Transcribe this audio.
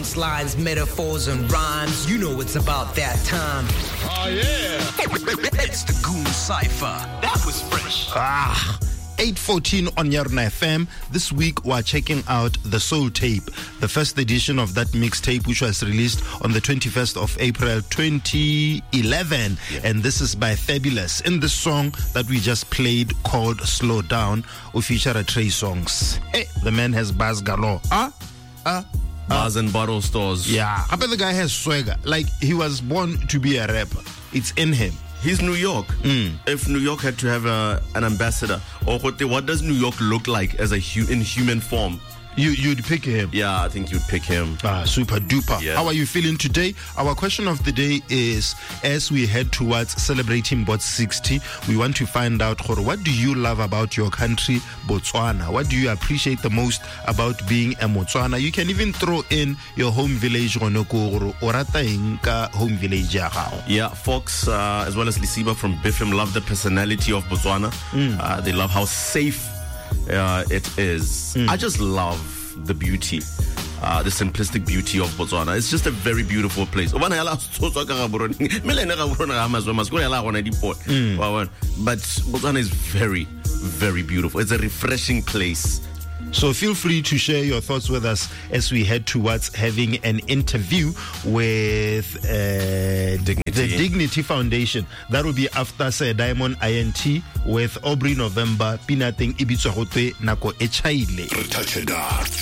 punchlines, metaphors, and rhymes. You know it's about that time. Oh, yeah. It's the Goon Cypher. That was fresh. 8:14 on Yarna FM. This week we're checking out the Soul Tape, the first edition of that mixtape, which was released on the 21st of April 2011. And this is by Fabulous. In the song that we just played called Slow Down, we feature Trey Songz. Hey, the man has bars galore. Bars and bottle stores. Yeah. I bet the guy has swagger. Like, he was born to be a rapper. It's in him. He's New York. If New York had to have an ambassador, or what does New York look like as in human form? You'd pick him. Yeah, I think you'd pick him. Super duper. Yeah. How are you feeling today? Our question of the day is, as we head towards celebrating Bots 60, we want to find out, what do you love about your country, Botswana? What do you appreciate the most about being a Motswana? You can even throw in your home village, home village. Yeah, Fox, as well as Lisiba from Biffim, love the personality of Botswana. They love how safe it is. I just love the beauty, the simplistic beauty of Botswana. It's just a very beautiful place. But Botswana is very, very beautiful. It's a refreshing place. So feel free to share your thoughts with us as we head towards having an interview with the Dignity Foundation. That will be after Sir Diamond INT with Aubrey November, Pinating Ibitswahote Nako Echaile.